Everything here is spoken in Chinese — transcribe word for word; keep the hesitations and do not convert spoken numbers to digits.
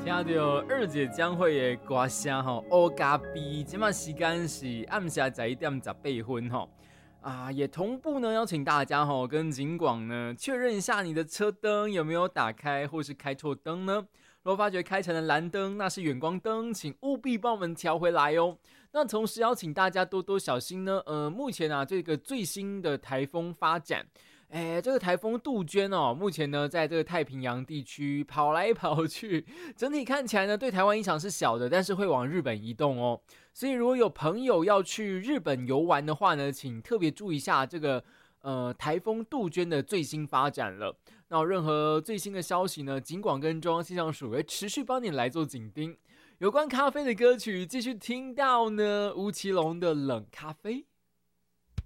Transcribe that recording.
听到二姐将会的歌声吼，乌加 B， 今麦时间是暗下十一点十八分吼。啊，也同步呢，邀请大家吼跟警广呢确认一下你的车灯有没有打开，或是开错灯呢？如果发觉开成了蓝灯，那是远光灯，请务必帮我们调回来哦。那同时邀请大家多多小心呢。呃，目前啊，这个最新的台风发展。哎，这个台风杜鹃哦，目前呢在这个太平洋地区跑来跑去，整体看起来呢对台湾影响是小的，但是会往日本移动哦。所以如果有朋友要去日本游玩的话呢，请特别注意一下这个呃台风杜鹃的最新发展了。那有任何最新的消息呢，警广跟中央气象署会持续帮你来做紧盯。有关咖啡的歌曲继续听到呢，吴奇隆的冷咖啡。